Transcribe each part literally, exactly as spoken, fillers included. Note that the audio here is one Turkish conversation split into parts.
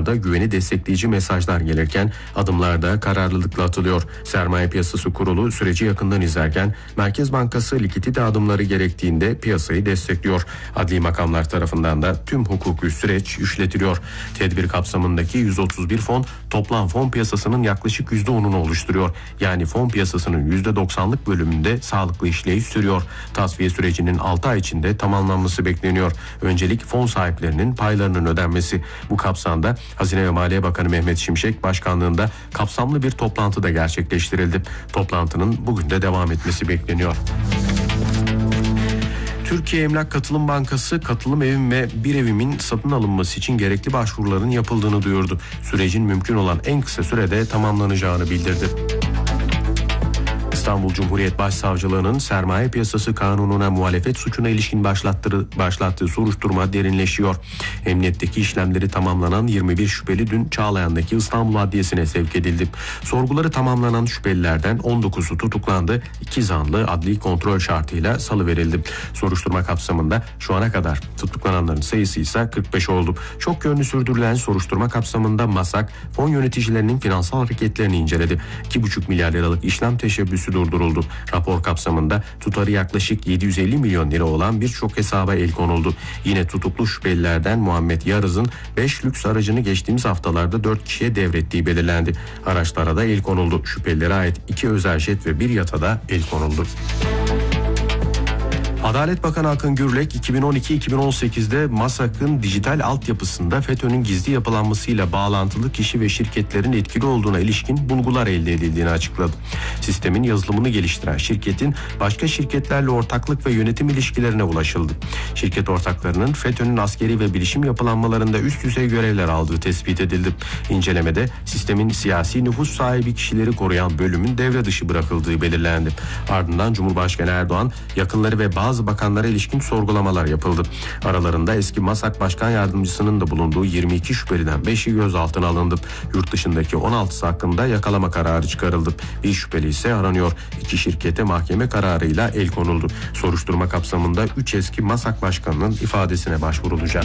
da güveni destekleyici mesajlar gelirken adımlar da kararlılıkla atılıyor. Sermaye Piyasası Kurulu süreci yakından izlerken Merkez Bankası likidite adımları gerektiğinde piyasayı destekliyor. Adli makamlar tarafından da tüm hukuki süreç işletiliyor. Tedbir kapsamındaki yüz otuz bir fon toplam fon piyasasının yaklaşık yüzde onunu oluşturuyor. Yani fon piyasasının yüzde doksanlık bölümünde sağlıklı işleyiş sürüyor. Tasfiye sürecinin altı ay içinde tamamlanması bekleniyor. Öncelik fon sahiplerinin paylarının ödenmesi. Bu kapsamda Hazine ve Maliye Bakanı Mehmet Şimşek başkanlığında kapsamlı bir toplantı da gerçekleştirildi. Toplantının bugün de devam etmesi bekleniyor. Türkiye Emlak Katılım Bankası katılım evim ve bir evimin satın alınması için gerekli başvuruların yapıldığını duyurdu. Sürecin mümkün olan en kısa sürede tamamlanacağını bildirdi. İstanbul Cumhuriyet Başsavcılığı'nın Sermaye Piyasası Kanunu'na muhalefet suçuna ilişkin başlattığı, başlattığı soruşturma derinleşiyor. Emniyetteki işlemleri tamamlanan yirmi bir şüpheli dün Çağlayan'daki İstanbul Adliyesi'ne sevk edildi. Sorguları tamamlanan şüphelilerden on dokuzu tutuklandı, iki zanlı adli kontrol şartıyla salıverildi. Soruşturma kapsamında şu ana kadar tutuklananların sayısı ise kırk beş oldu. Çok yönlü sürdürülen soruşturma kapsamında MASAK, fon yöneticilerinin finansal hareketlerini inceledi. iki buçuk milyar liralık işlem teşebbüsü durduruldu. Rapor kapsamında tutarı yaklaşık yedi yüz elli milyon lira olan birçok hesaba el konuldu. Yine tutuklu şüphelilerden Muhammed Yarız'ın beş lüks aracını geçtiğimiz haftalarda dört kişiye devrettiği belirlendi. Araçlara da el konuldu. Şüphelilere ait iki özel jet ve bir yata da el konuldu. Adalet Bakanı Akın Gürlek iki bin on iki iki bin on sekizde MASAK'ın dijital altyapısında FETÖ'nün gizli yapılanmasıyla bağlantılı kişi ve şirketlerin etkili olduğuna ilişkin bulgular elde edildiğini açıkladı. Sistemin yazılımını geliştiren şirketin başka şirketlerle ortaklık ve yönetim ilişkilerine ulaşıldı. Şirket ortaklarının FETÖ'nün askeri ve bilişim yapılanmalarında üst düzey görevler aldığı tespit edildi. İncelemede sistemin siyasi nüfus sahibi kişileri koruyan bölümün devre dışı bırakıldığı belirlendi. Ardından Cumhurbaşkanı Erdoğan yakınları ve bazı Bazı bakanlara ilişkin sorgulamalar yapıldı. Aralarında eski MASAK Başkan Yardımcısının da bulunduğu yirmi iki şüpheliden beşi gözaltına alındı. Yurt dışındaki on altısı hakkında yakalama kararı çıkarıldı. Bir şüpheli ise aranıyor. İki şirkete mahkeme kararıyla el konuldu. Soruşturma kapsamında üç eski MASAK Başkanı'nın ifadesine başvurulacak.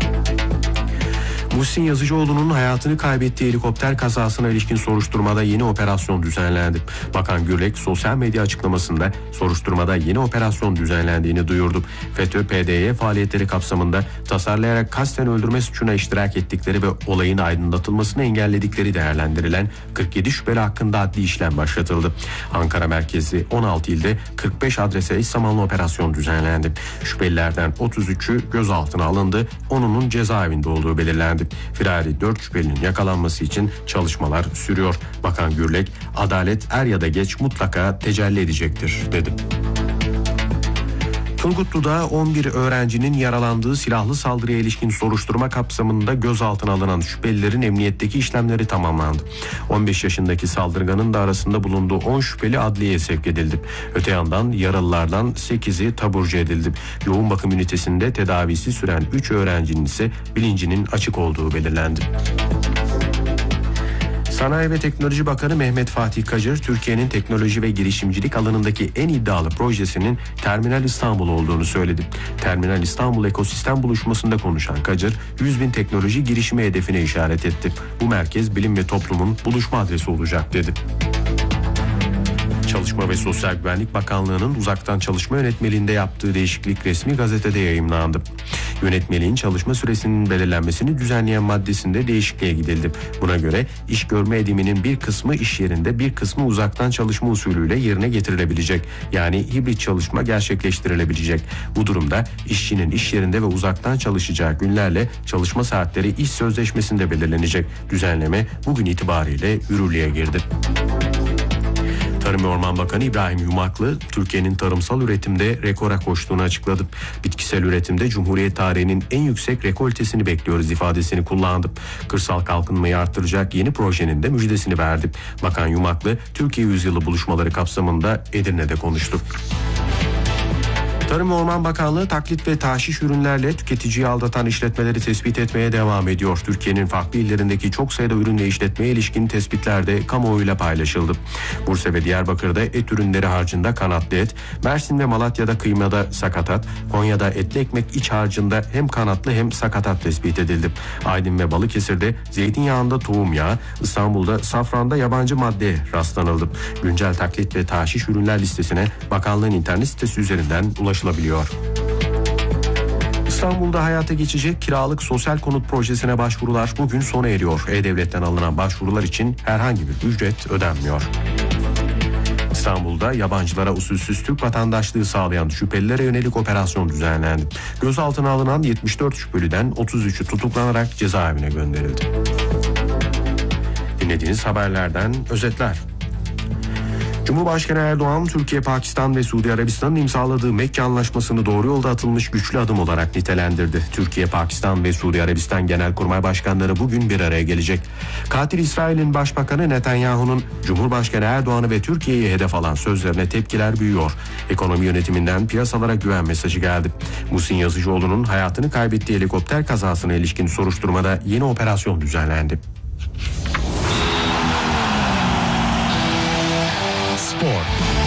Muhsin Yazıcıoğlu'nun hayatını kaybettiği helikopter kazasına ilişkin soruşturmada yeni operasyon düzenlendi. Bakan Gürlek sosyal medya açıklamasında soruşturmada yeni operasyon düzenlendiğini duyurdu. FETÖ P D Y faaliyetleri kapsamında tasarlayarak kasten öldürme suçuna iştirak ettikleri ve olayın aydınlatılmasını engelledikleri değerlendirilen kırk yedi şüpheli hakkında adli işlem başlatıldı. Ankara merkezli on altı ilde kırk beş adrese eş zamanlı operasyon düzenlendi. Şüphelilerden otuz üçü gözaltına alındı, onunun cezaevinde olduğu belirlendi. Firari dört şüphelinin yakalanması için çalışmalar sürüyor. Bakan Gürlek, adalet er ya da geç mutlaka tecelli edecektir dedi. Turgutlu'da on bir öğrencinin yaralandığı silahlı saldırıya ilişkin soruşturma kapsamında gözaltına alınan şüphelilerin emniyetteki işlemleri tamamlandı. on beş yaşındaki saldırganın da arasında bulunduğu on şüpheli adliyeye sevk edildi. Öte yandan yaralılardan sekizi taburcu edildi. Yoğun bakım ünitesinde tedavisi süren üç öğrencinin ise bilincinin açık olduğu belirlendi. Sanayi ve Teknoloji Bakanı Mehmet Fatih Kacır, Türkiye'nin teknoloji ve girişimcilik alanındaki en iddialı projesinin Terminal İstanbul olduğunu söyledi. Terminal İstanbul ekosistem buluşmasında konuşan Kacır, yüz bin teknoloji girişimi hedefine işaret etti. Bu merkez bilim ve toplumun buluşma adresi olacak dedi. Çalışma ve Sosyal Güvenlik Bakanlığı'nın uzaktan çalışma yönetmeliğinde yaptığı değişiklik resmi gazetede yayımlandı. Yönetmeliğin çalışma süresinin belirlenmesini düzenleyen maddesinde değişikliğe gidildi. Buna göre iş görme ediminin bir kısmı iş yerinde, bir kısmı uzaktan çalışma usulüyle yerine getirilebilecek. Yani hibrit çalışma gerçekleştirilebilecek. Bu durumda işçinin iş yerinde ve uzaktan çalışacağı günlerle çalışma saatleri iş sözleşmesinde belirlenecek. Düzenleme bugün itibariyle yürürlüğe girdi. Tarım ve Orman Bakanı İbrahim Yumaklı, Türkiye'nin tarımsal üretimde rekora koştuğunu açıkladı. Bitkisel üretimde Cumhuriyet tarihinin en yüksek rekoltesini bekliyoruz ifadesini kullandı. Kırsal kalkınmayı artıracak yeni projenin de müjdesini verdi. Bakan Yumaklı, Türkiye Yüzyılı buluşmaları kapsamında Edirne'de konuştu. Tarım ve Orman Bakanlığı taklit ve taşiş ürünlerle tüketiciyi aldatan işletmeleri tespit etmeye devam ediyor. Türkiye'nin farklı illerindeki çok sayıda ürün ve işletmeye ilişkin tespitler de kamuoyuyla paylaşıldı. Bursa ve Diyarbakır'da et ürünleri harcında kanatlı et, Mersin ve Malatya'da kıymada sakatat, Konya'da etli ekmek iç harcında hem kanatlı hem sakatat tespit edildi. Aydın ve Balıkesir'de zeytinyağında tohum yağı, İstanbul'da safranda yabancı madde rastlanıldı. Güncel taklit ve taşiş ürünler listesine bakanlığın internet sitesi üzerinden ulaşılabiliyor. İstanbul'da hayata geçecek kiralık sosyal konut projesine başvurular bugün sona eriyor. E-Devlet'ten alınan başvurular için herhangi bir ücret ödenmiyor. İstanbul'da yabancılara usulsüz Türk vatandaşlığı sağlayan şüphelilere yönelik operasyon düzenlendi. Gözaltına alınan yetmiş dört şüpheliden otuz üçü tutuklanarak cezaevine gönderildi. Dinlediğiniz haberlerden özetler. Cumhurbaşkanı Erdoğan, Türkiye, Pakistan ve Suudi Arabistan'ın imzaladığı Mekke Anlaşması'nı doğru yolda atılmış güçlü adım olarak nitelendirdi. Türkiye, Pakistan ve Suudi Arabistan Genelkurmay Başkanları bugün bir araya gelecek. Katil İsrail'in Başbakanı Netanyahu'nun Cumhurbaşkanı Erdoğan'ı ve Türkiye'yi hedef alan sözlerine tepkiler büyüyor. Ekonomi yönetiminden piyasalara güven mesajı geldi. Muhsin Yazıcıoğlu'nun hayatını kaybettiği helikopter kazasına ilişkin soruşturmada yeni operasyon düzenlendi. Spor.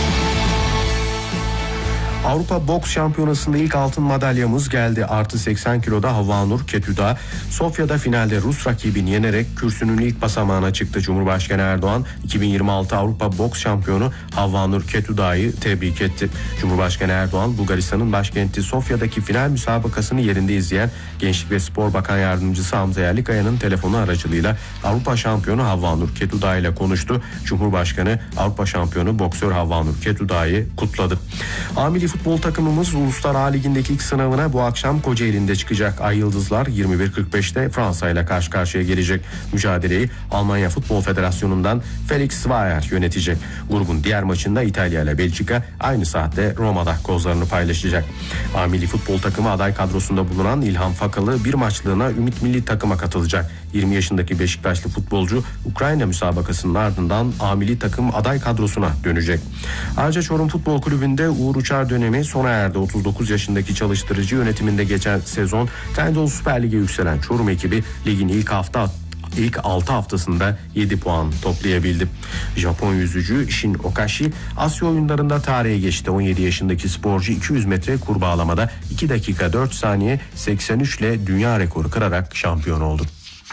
Avrupa Boks Şampiyonası'nda ilk altın madalyamız geldi. Artı seksen kiloda Havvanur Ketüda, Sofya'da finalde Rus rakibini yenerek kürsünün ilk basamağına çıktı. Cumhurbaşkanı Erdoğan, iki bin yirmi altı Avrupa Boks Şampiyonu Havvanur Ketüda'yı tebrik etti. Cumhurbaşkanı Erdoğan, Bulgaristan'ın başkenti Sofya'daki final müsabakasını yerinde izleyen Gençlik ve Spor Bakan Yardımcısı Hamza Yerlikaya'nın telefonu aracılığıyla Avrupa Şampiyonu Havvanur Ketüda ile konuştu. Cumhurbaşkanı Avrupa Şampiyonu boksör Havvanur Ketüda'yı kutladı. Amili futbol takımımız Uluslar A Ligi'ndeki ilk sınavına bu akşam Kocaeli'nde çıkacak. Ay Yıldızlar yirmi bir kırk beşte Fransa ile karşı karşıya gelecek. Mücadeleyi Almanya Futbol Federasyonu'ndan Felix Zweier yönetecek. Grubun diğer maçında İtalya ile Belçika aynı saatte Roma'da kozlarını paylaşacak. A Milli futbol takımı aday kadrosunda bulunan İlhan Fakalı bir maçlığına Ümit Milli takıma katılacak. yirmi yaşındaki Beşiktaşlı futbolcu Ukrayna müsabakasının ardından A Milli takım aday kadrosuna dönecek. Ayrıca Çorum Futbol Kulübü'nde Uğur Uçar dönemi sona erdi. otuz dokuz yaşındaki çalıştırıcı yönetiminde geçen sezon Trendyol Süper Lig'e yükselen Çorum ekibi ligin ilk hafta ilk altı haftasında yedi puan toplayabildi. Japon yüzücü Shin Okashi Asya oyunlarında tarihe geçti. on yedi yaşındaki sporcu iki yüz metre kurbağalamada iki dakika dört saniye seksen üç ile dünya rekoru kırarak şampiyon oldu.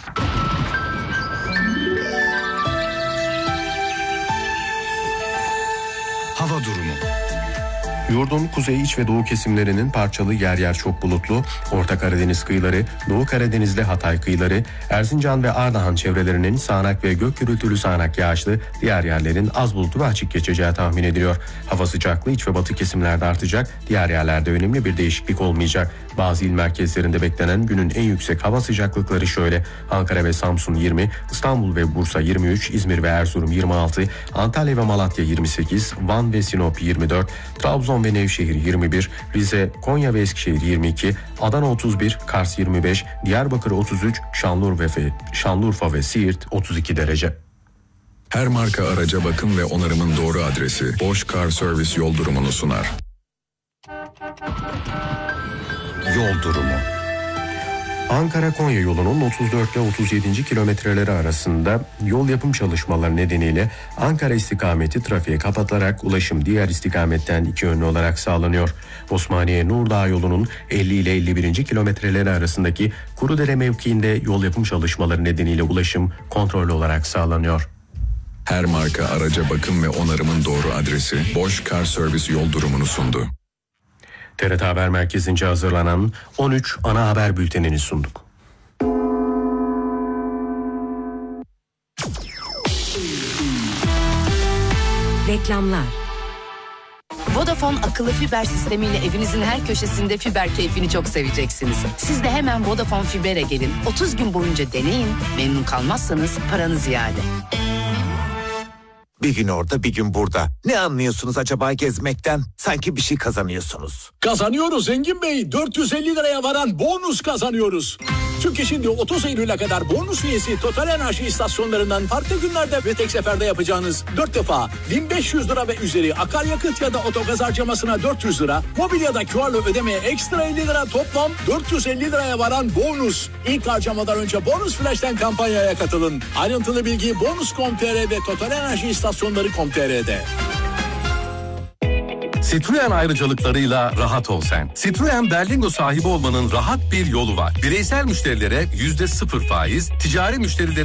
Hava durumu. Yurdun kuzey, iç ve doğu kesimlerinin parçalı, yer yer çok bulutlu, Orta Karadeniz kıyıları, Doğu Karadeniz'de Hatay kıyıları, Erzincan ve Ardahan çevrelerinin sağanak ve gök gürültülü sağanak yağışlı, diğer yerlerin az bulutlu ve açık geçeceği tahmin ediliyor. Hava sıcaklığı iç ve batı kesimlerde artacak, diğer yerlerde önemli bir değişiklik olmayacak. Bazı il merkezlerinde beklenen günün en yüksek hava sıcaklıkları şöyle: Ankara ve Samsun yirmi, İstanbul ve Bursa yirmi üç, İzmir ve Erzurum yirmi altı, Antalya ve Malatya yirmi sekiz, Van ve Sinop yirmi dört, Trabzon ve Nevşehir yirmi bir, Rize, Konya ve Eskişehir yirmi iki, Adana otuz bir, Kars yirmi beş, Diyarbakır otuz üç, Şanlıurfa ve, Şanlıurfa ve Siirt otuz iki derece. Her marka araca bakım ve onarımın doğru adresi Bosch Car Service yol durumunu sunar. Yol durumu. Ankara-Konya yolunun otuz dört ile otuz yedinci kilometreleri arasında yol yapım çalışmaları nedeniyle Ankara istikameti trafiğe kapatılarak ulaşım diğer istikametten iki yönlü olarak sağlanıyor. Osmaniye-Nurdağ yolunun elli ile elli birinci kilometreleri arasındaki Kurudere mevkiinde yol yapım çalışmaları nedeniyle ulaşım kontrollü olarak sağlanıyor. Her marka araca bakım ve onarımın doğru adresi Bosch Car Service yol durumunu sundu. T R T Haber Merkezi'nce hazırlanan on üç ana haber bültenini sunduk. Reklamlar. Vodafone akıllı fiber sistemiyle evinizin her köşesinde fiber keyfini çok seveceksiniz. Siz de hemen Vodafone Fiber'e gelin. otuz gün boyunca deneyin. Memnun kalmazsanız paranız iade. Bir gün orada, bir gün burada. Ne anlıyorsunuz acaba gezmekten? Sanki bir şey kazanıyorsunuz. Kazanıyoruz Engin Bey. dört yüz elli liraya varan bonus kazanıyoruz. Çünkü şimdi otuz Eylül'e kadar bonus üyesi Total Enerji istasyonlarından farklı günlerde ve tek seferde yapacağınız dört defa bin beş yüz lira ve üzeri akaryakıt ya da otogaz harcamasına dört yüz lira, mobil ya da Q R'lı ödemeye ekstra elli lira, toplam dört yüz elli liraya varan bonus. İlk harcamadan önce Bonus Flash'ten kampanyaya katılın. Ayrıntılı bilgi bonus nokta com nokta tr ve Total Enerji istasyonları nokta com nokta tr'de. Citroen ayrıcalıklarıyla rahat ol sen. Citroen Berlingo sahibi olmanın rahat bir yolu var. Bireysel müşterilere yüzde sıfır faiz, ticari müşterilere